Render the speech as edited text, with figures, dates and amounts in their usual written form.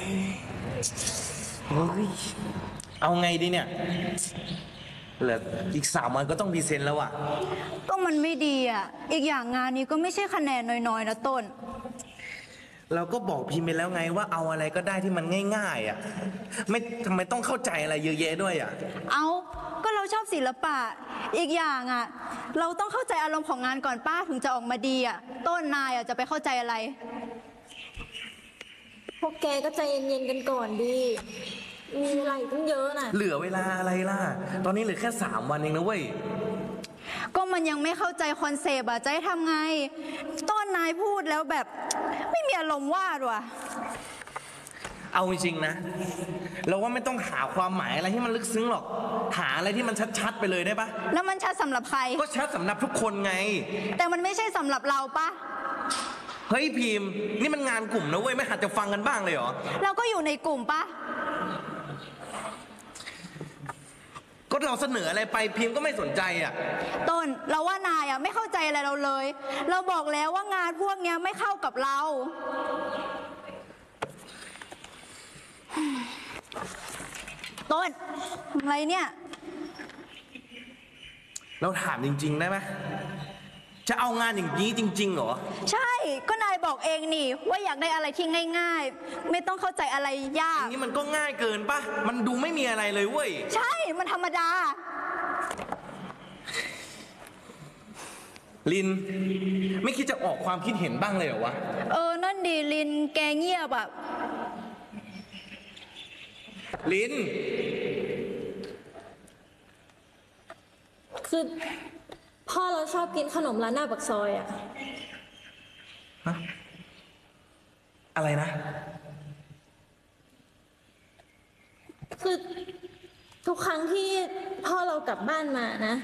เฮ้ยเอาไงดีเนี่ยเหลืออีก3 วันก็ต้องพรีเซนต์แล้วอะก็มันไม่ดีอ่ะอีกอย่างงานนี้ก็ไม่ใช่คะแนนน้อยๆนะต้นเราก็บอกพิมพ์ไปแล้วไงว่าเอาอะไรก็ได้ที่มันง่ายๆอะไม่ทำไมต้องเข้าใจอะไรเยอะแยะด้วยอะเอาก็เราชอบศิลปะอีกอย่างอ่ะเราต้องเข้าใจอารมณ์ของงานก่อนป้าถึงจะออกมาดีอ่ะต้นนายอ่ะจะไปเข้าใจอะไรพวกแกก็ใจเย็นๆกันก่อนดีมีเวลาอีกตั้งเยอะน่ะเหลือเวลาอะไรล่ะตอนนี้เหลือแค่3 วันเองนะเว้ยก็มันยังไม่เข้าใจคอนเซปต์อ่ะจะให้ทำไงต้นนายพูดแล้วแบบไม่มีอารมณ์วาดว่ะเอาจริงๆนะเราว่าไม่ต้องหาความหมายอะไรที่มันลึกซึ้งหรอกหาอะไรที่มันชัดๆไปเลยได้ปะแล้วมันชัดสำหรับใครก็ชัดสำหรับทุกคนไงแต่มันไม่ใช่สำหรับเราปะเฮ้ยพิมพ์นี่มันงานกลุ่มนะเว้ยไม่หัดจะฟังกันบ้างเลยเหรอเราก็อยู่ในกลุ่มปะก็เราเสนออะไรไปพิมพ์ก็ไม่สนใจอ่ะต้นเราว่านายอ่ะไม่เข้าใจอะไรเราเลยเราบอกแล้วว่างานพวกเนี้ยไม่เข้ากับเราต้นอะไรเนี่ยเราถามจริงๆได้ไหมจะเอางานอย่างนี้จริงๆเหรอใช่ก็นายบอกเองนี่ว่าอยากได้อะไรที่ง่ายๆไม่ต้องเข้าใจอะไรยากอันนี้มันก็ง่ายเกินปะมันดูไม่มีอะไรเลยเว้ยใช่มันธรรมดาลินไม่คิดจะออกความคิดเห็นบ้างเลยเหรอวะนั่นดีลินแกเงียบแบบลินคือพ่อเราชอบกินขนมร้านหน้าปากซอยอะอะไรนะคือทุกครั้งที่พ่อเรากลับบ้านมานะ